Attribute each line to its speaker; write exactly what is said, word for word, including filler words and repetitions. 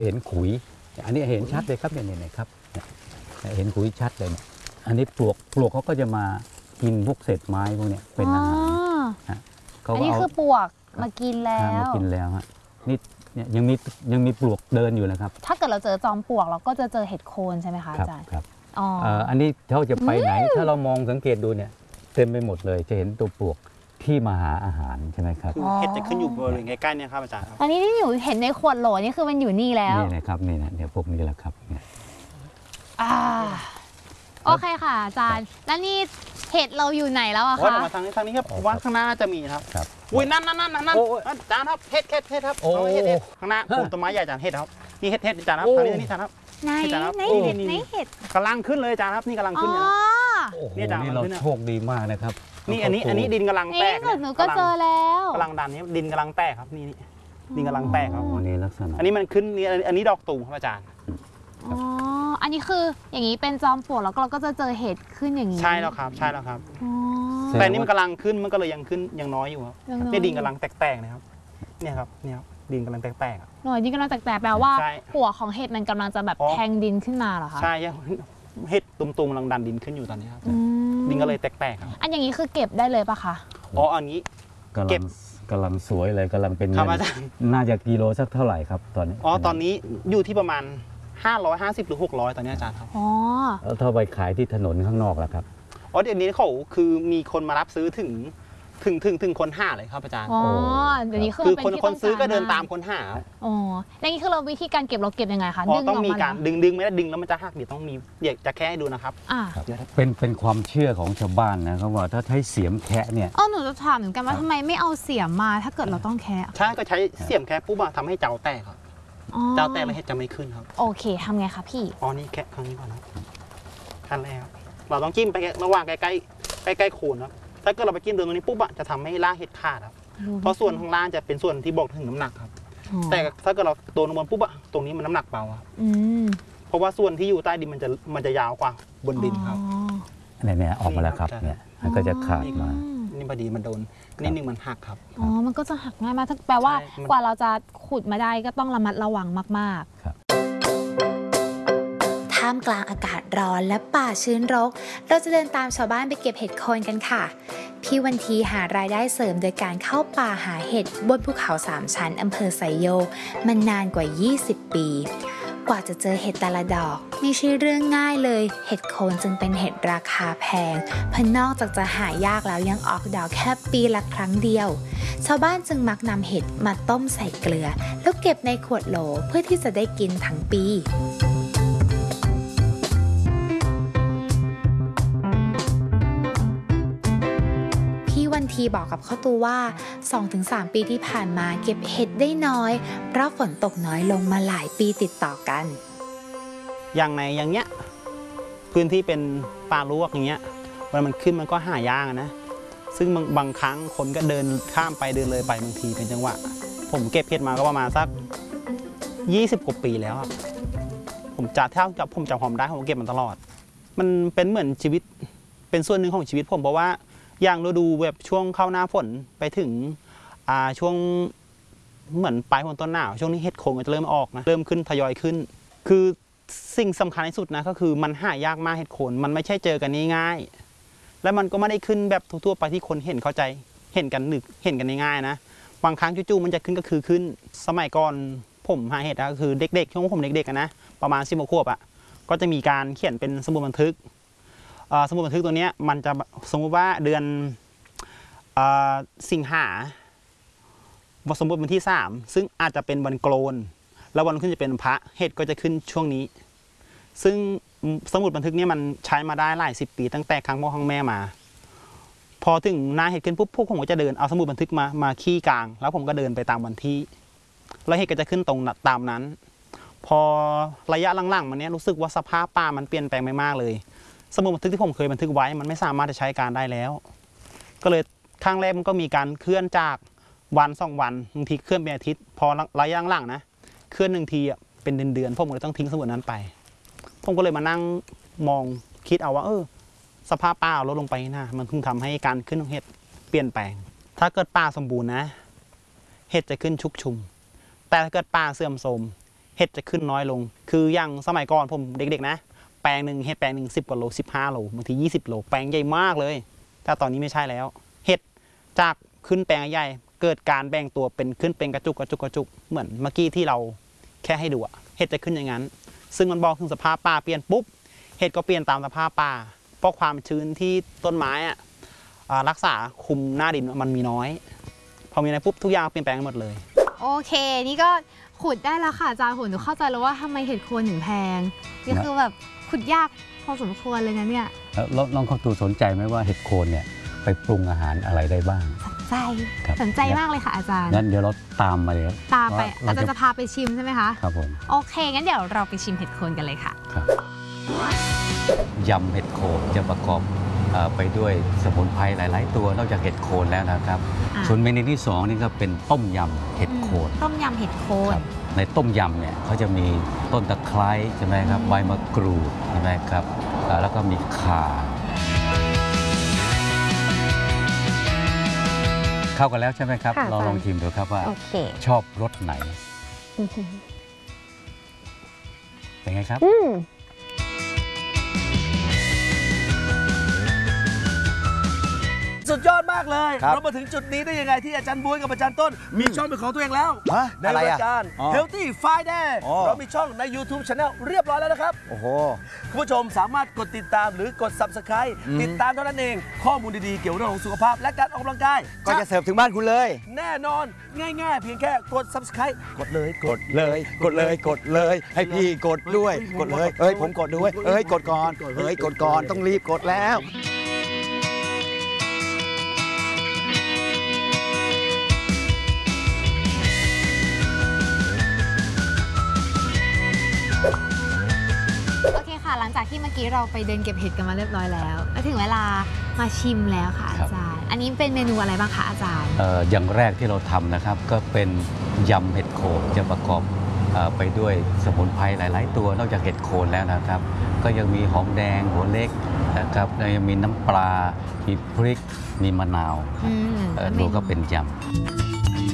Speaker 1: เห็นขุยอันนี้เห็นชัดเลยครับเนี่ยเนี่ยครับเห็นขุยชัดเลยเนี่ยอันนี้ปลวกปลวกเขาก็จะมากินพวกเศษไม้พวกเนี้ยเป็นอาหาร
Speaker 2: อันนี้คือปลวกมากินแล้ว
Speaker 1: มากินแล้วฮะนี่เนี่ยยังมียังมีปลวกเดินอยู่นะครับ
Speaker 2: ถ้าเกิดเราเจอจอมปลวกเราก็จะเจอเห็ดโคนใช่ไหมคะอาจารย์
Speaker 1: ครับอ๋ออันนี้เขาจะไปไหนถ้าเรามองสังเกตดูเนี่ยเต็มไปหมดเลยจะเห็นตัวปลวกที่มาหาอาหารใช่ไหมครับ
Speaker 3: คือเห็ดจะขึ้นอยู่บริเวณใกล้ๆเนี่ยครับอาจารย์ครับ
Speaker 2: อันนี้ที่อยู่เห็นในขวดโหลนี่คือมันอยู่นี่แล้ว
Speaker 1: นี่นะครับนี่นะเนี่ยพวกนี้แหละครับเนี่ย
Speaker 2: อ่าโอเคค่ะอาจารย์แล้วนี่เห็ดเราอยู่ไหนแล้วอะคะ
Speaker 3: มาทางนี้ทางนี้ครับว่าข้างหน้าจะมีครับอุ้ยนั่นนั่นนั่นนั่นอาจารย์ครับเห็ดเห็ดเห็ดครับโอ้เห็ดข้างหน้าปลูกต้นไม้ใหญ่อาจารย์เห็ดครับนี่เห็ดเห็ดอาจารย์ครับทางนี้นี่อาจารย์ครับ
Speaker 2: ไหนไหนเห็ดไหนเห็ด
Speaker 3: กำลังขึ้นเลยอาจารย์ครับนี่กำลังขึ้นอย่าง
Speaker 1: นี่อาจารย์นี่เราโชคดีมากนะครับ
Speaker 3: นี่อันนี้อันนี้ดินกำลังแตก
Speaker 2: หนูก็เจอแล้ว
Speaker 3: กำลังดันนี้ดินกำลังแตกครับนี่นี่ดินกำลังแตกครับ
Speaker 1: อันนี้ลักษณะ
Speaker 3: อันนี้มันขึ้นนี่อันนี้ดอกตูมครับอาจารย์
Speaker 2: อ๋ออันนี้คืออย่างนี้เป็นจอมปลวกแล้วเราก็จะเจอเห็ดขึ้นอย่างนี้
Speaker 3: ใช่แล้วครับใช่แล้วครับแต่นี่มันกำลังขึ้นมันก็เลยยังขึ้นยังน้อยอยู่ครับนี่ดินกำลังแตกๆนะครับเนี่ยครับเนี่ยดินกำลังแตก
Speaker 2: ๆหน่อยดินกำลังแตกๆแปลว่าหัวของเห็ดมันกำลังจะแบบแทงดินขึ้นมาเหรอคะ
Speaker 3: ใช่ยังเห็ดตุ่มๆกำลังดันดินขึ้นอยู่ตอนนี้ครับดินก็เลยแตกๆครับ
Speaker 2: อันอย่างนี้คือเก็บได้เลยปะคะ
Speaker 3: อ๋ออันนี้
Speaker 1: เก็บกำลังสวยเลยกำลังเป็นเงินน่าจะกิโลสักเท่าไหร่ครับตอนนี้
Speaker 3: อ๋อตอนนี้อยู่ที่ประมาณห้าร้อยห้าสิบหรือหกร้อยตอนนี้อาจารย์ครับ
Speaker 2: อ๋อ
Speaker 1: แล้วถ้าไปขายที่ถนนข้างนอกล่ะครับ
Speaker 3: อ๋อเดี๋ยวนี้เขาคือมีคนมารับซื้อถึงถึงถึงถึงคนห้าเลยครับอาจารย์
Speaker 2: อ๋อเดี๋ยวนี้
Speaker 3: คือคนคนซื้อก็เดินตามคนห้า
Speaker 2: อ๋ออย่างนี้คือเราวิธีการเก็บเราเก็บยังไงคะ
Speaker 3: ดึงต้องมีการดึงดึงไม่ได้ดึงแล้วมันจะหักเดี๋ยวต้องมีเดี๋ยวจะแค่ให้ดูนะครับ
Speaker 2: อ่า
Speaker 1: เป็นเป็นความเชื่อของชาวบ้านนะครับว่าถ้าใช้เสียมแคะเนี่ย
Speaker 2: อ๋อหนูจะถามเหมือนกันว่าทำไมไม่เอาเสียมมาถ้าเกิดเราต้องแคะ
Speaker 3: ใช่ก็ใช้เสียมแคะปุ๊บทำให้เจ้าแตกครับเจ้าแตกแล้วเห็ดจะไม่ขึ้นครับ
Speaker 2: โอเคทำไงคะพี่
Speaker 3: อ๋อนี่แคะครั้งนี้ก่อนนะขั้นแรกเราต้องจิ้มไประหว่างใกล้ใกล้ใกล้ใกล้โคนครับถ้าเกิดเราไปจิ้มโดนตรงนี้ปุ๊บจะทำให้ล่าเห็ดขาดครับเพราะส่วนข้างล่างจะเป็นส่วนที่บอกถึงน้ำหนักครับแต่ถ้าเกิดเราโดนลงบนปุ๊บอะตรงนี้มันน้ำหนักเบาครับเพราะว่าส่วนที่อยู่ใต้ดินมันจะมันจะยาวกว่าบนดินครับ
Speaker 1: เนี่ยเนี่ยออกมาแล้วครับเนี่ยมันก็จะขาดมา
Speaker 3: นี่พอดีมันโดนนิดนึงมันหักครับ
Speaker 2: อ๋อมันก็จะหักง่ายมากแปลว่ากว่าเราจะขุดมาได้ก็ต้องระมัดระวังมากๆครับท่ามกลางอากาศร้อนและป่าชื้นรกเราจะเดินตามชาวบ้านไปเก็บเห็ดโคนกันค่ะพี่วันทีหารายได้เสริมโดยการเข้าป่าหาเห็ดบนภูเขาสามชั้นอำเภอไซโยกมันนานกว่ายี่สิบปีกว่าจะเจอเห็ดแต่ละดอกไม่ใช่เรื่องง่ายเลยเห็ดโคนจึงเป็นเห็ดราคาแพงเพราะนอกจากจะหายากแล้วยังออกดอกแค่ปีละครั้งเดียวชาวบ้านจึงมักนำเห็ดมาต้มใส่เกลือแล้วเก็บในขวดโหลเพื่อที่จะได้กินทั้งปีวันทีบอกกับข้าวตูว่า สองถึงสาม ปีที่ผ่านมาเก็บเห็ดได้น้อยเพราะฝนตกน้อยลงมาหลายปีติดต่อกัน
Speaker 3: อย่างในอย่างเงี้ยพื้นที่เป็นป่าลวกอย่างเงี้ยเวลามันขึ้นมันก็หายากนะซึ่งบางบางครั้งคนก็เดินข้ามไปเดินเลยไปบางทีเป็นจังหวะผมเก็บเห็ดมาก็ประมาณสักยี่สิบกว่าปีแล้วผมจะเท่ากับผมจำความได้ผมเก็บมันตลอดมันเป็นเหมือนชีวิตเป็นส่วนหนึ่งของชีวิตผมเพราะว่าอย่างเราดูแบบช่วงเข้าหน้าฝนไปถึงอ่าช่วงเหมือนปลายฝนต้นหนาวช่วงนี้เห็ดโคนก็จะเริ่มออกนะเริ่มขึ้นทยอยขึ้นคือสิ่งสำคัญที่สุดนะก็คือมันหายากมากเห็ดโคนมันไม่ใช่เจอกันง่ายๆและมันก็ไม่ได้ขึ้นแบบทั่วๆไปที่คนเห็นเข้าใจเห็นกันนึกเห็นกันง่ายๆนะบางครั้งจู่ๆมันจะขึ้นก็คือขึ้นสมัยก่อนผมหาเห็ดก็คือเด็กๆช่วงผมเด็กๆนะประมาณสิบขวบอ่ะก็จะมีการเขียนเป็นสมุดบันทึกสมุดบันทึกตัวนี้มันจะสมมติว่าเดือนสิงหาสมมติวันที่สามซึ่งอาจจะเป็นวันโกนแล้ววันขึ้นจะเป็นพระเห็ดก็จะขึ้นช่วงนี้ซึ่งสมุดบันทึกนี้มันใช้มาได้หลายสิบปีตั้งแต่ครั้งพ่อครั้งแม่มาพอถึงหน้าเห็ดขึ้นปุ๊บพวกผมก็จะเดินเอาสมุดบันทึกมามาขี้กลางแล้วผมก็เดินไปตามวันที่แล้วเห็ดก็จะขึ้นตรงตามนั้นพอระยะหลังๆมันเนี้ยรู้สึกว่าสภาพป่ามันเปลี่ยนแปลงไปมากเลยสมุดบันทึกที่ผมเคยบันทึกไว้มันไม่สามารถจะใช้การได้แล้วก็เลยครั้งแรกมันก็มีการเคลื่อนจากวันสองวันบางทีเคลื่อนเป็นอาทิตย์พอระยะหลังนะเคลื่อนหนึ่งทีเป็นเดือนๆผมก็เลยต้องทิ้งสมุดนั้นไปผมก็เลยมานั่งมองคิดเอาว่าเออสภาพป่าลดลงไปนะมันถึงทำให้การขึ้นของเห็ดเปลี่ยนแปลงถ้าเกิดป่าสมบูรณ์นะเห็ดจะขึ้นชุกชุมแต่ถ้าเกิดป่าเสื่อมโทรมเห็ดจะขึ้นน้อยลง คืออย่างสมัยก่อนผมเด็กๆนะแปลงหนึ่งเห็ดแปลงหนึ่งสิบกว่าโลสิบห้าโลบางทียี่สิบโลแปลงใหญ่มากเลยแต่ตอนนี้ไม่ใช่แล้วเห็ดจากขึ้นแปลงใหญ่เกิดการแบ่งตัวเป็นขึ้นเป็นกระจุกกระจุกกระจุกเหมือนเมื่อกี้ที่เราแค่ให้ดูอะเห็ดจะขึ้นอย่างนั้นซึ่งมันบอกถึงสภาพป่าเปลี่ยนปุ๊บเห็ดก็เปลี่ยนตามสภาพป่าเพราะความชื้นที่ต้นไม้อะรักษาคุมหน้าดินมันมีน้อยพอมีอะไรปุ๊บทุกอย่างเปลี่ยนแปลงหมดเลย
Speaker 2: โอเคนี่ก็ขุดได้แล้วค่ะอาจารย์หนูเข้าใจแล้วว่าทำไมเห็ดโคนถึงแพงนี่คือแบบขุดยากพอสมควรเลยนะเนี่ย
Speaker 1: แล้วน้องเขาตูสนใจไหมว่าเห็ดโคนเนี่ยไปปรุงอาหารอะไรได้บ้าง
Speaker 2: สนใจสนใจมากเลยค่ะอาจารย์
Speaker 1: งั้นเดี๋ยวเราตามมาเลย
Speaker 2: ตามไปอาจารย์จะพาไปชิมใช่ไหมคะ
Speaker 1: ครับผม
Speaker 2: โอเคงั้นเดี๋ยวเราไปชิมเห็ดโคนกันเลยค่ะ
Speaker 1: ครับยำเห็ดโคนจะประกอบไปด้วยสมุนไพรหลายๆตัวนอกจากเห็ดโคนแล้วนะครับส่วนเมนูที่สองนี่ก็เป็นต้มยำเห็ดโคน
Speaker 2: ต้มยำเห็ดโคน
Speaker 1: ในต้มยำเนี่ยเขาจะมีต้นตะไคร้ใช่ไหมครับใบมะกรูดใช่ไหมครับแล้วก็มีข่าเข้ากันแล้วใช่ไหมครับลองลองชิมดูครับว่าชอบรสไหนเป็นไงครับ
Speaker 4: สุดยอดมากเลยเรามาถึงจุดนี้ได้ยังไงที่อาจารย์บ๊วยกับอาจารย์ต้นมีช่องเป็นของตัวเองแล้วในรายการ Healthy Friday เรามีช่องใน YouTube Channel เรียบร้อยแล้วนะครับโอ้โหคุณผู้ชมสามารถกดติดตามหรือกด Subscribe ติดตามเท่านั้นเองข้อมูลดีๆเกี่ยวกับเรื่องของสุขภาพและการออกกำลังกาย
Speaker 5: ก็จะเสิร์ฟถึงบ้านคุณเลย
Speaker 4: แน่นอนง่ายๆเพียงแค่กด Subscribe กดเลย
Speaker 5: กดเลยกดเลยกดเลยให้พี่กดด้วยกดเลยเอ้ยผมกดด้วยเอ้ยกดก่อนเอ้ยกดก่อนต้องรีบกดแล้ว
Speaker 2: หลังจากที่เมื่อกี้เราไปเดินเก็บเห็ดกันมาเรียบร้อยแล้วแล้วถึงเวลามาชิมแล้วค่ะอาจารย์อันนี้เป็นเมนูอะไรบ้างคะอาจารย์
Speaker 1: เอ่ออย่างแรกที่เราทำนะครับก็เป็นยำเห็ดโคนจะประกอบไปด้วยสมุนไพรหลายๆตัวนอกจากเห็ดโคนแล้วนะครับก็ยังมีหอมแดงหัวเล็กนะครับแล้วยังมีน้ำปลามีพริกมีมะนาวรวมก็เป็นยำ